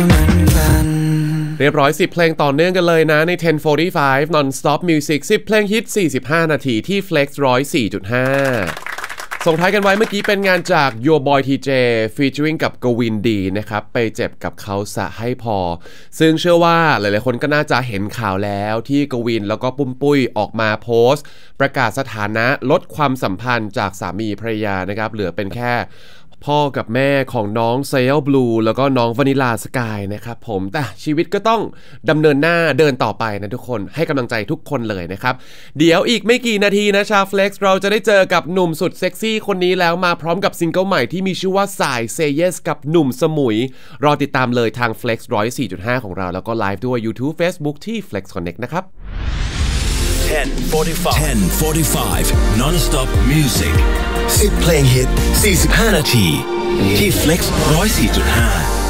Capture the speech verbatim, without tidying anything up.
เรียบร้อยสิบเพลงต่อเนื่องกันเลยนะใน สิบ สี่สิบห้า Non-Stop Music สิบเพลงฮิตสี่สิบห้านาทีที่ Flex หนึ่งศูนย์สี่จุดห้า ส่งท้ายกันไว้เมื่อกี้เป็นงานจาก Your Boy ที เจ featuring กับกวินดีนะครับไปเจ็บกับเขาสะให้พอซึ่งเชื่อว่าหลายๆคนก็น่าจะเห็นข่าวแล้วที่กวินแล้วก็ปุ้มปุ้ยออกมาโพสต์ประกาศสถานะลดความสัมพันธ์จากสามีภรรยานะครับเหลือเป็นแค่พ่อกับแม่ของน้องเซลบลูแล้วก็น้องวานิลาสกายนะครับผมแต่ชีวิตก็ต้องดำเนินหน้าเดินต่อไปนะทุกคนให้กำลังใจทุกคนเลยนะครับเดี๋ยวอีกไม่กี่นาทีนะชาว Flex เราจะได้เจอกับหนุ่มสุดเซ็กซี่คนนี้แล้วมาพร้อมกับซิงเกิลใหม่ที่มีชื่อว่าสาย Say Yes กับหนุ่มสมุยรอติดตามเลยทาง Flex หนึ่งศูนย์สี่จุดห้า ของเราแล้วก็ไลฟ์ด้วย YouTube Facebook ที่ Flex Connect นะครับสิบ สี่สิบห้า Non-Stop Music สิบเพลงฮิตสี่สิบห้านาทีที่ Flex หนึ่งศูนย์สี่จุดห้า